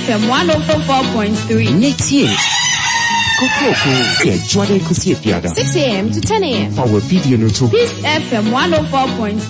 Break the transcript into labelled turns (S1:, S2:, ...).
S1: FM 104.3.
S2: Next Coco, join
S1: 6 a.m. to 10 a.m.
S2: Our video no to
S1: Peace FM 104.3.